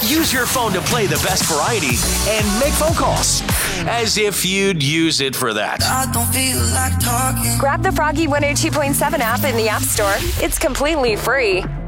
use your phone to play the best variety and make phone calls. As if you'd use it for that. I don't feel like talking. Grab the Froggy 102.7 app in the App Store. It's completely free.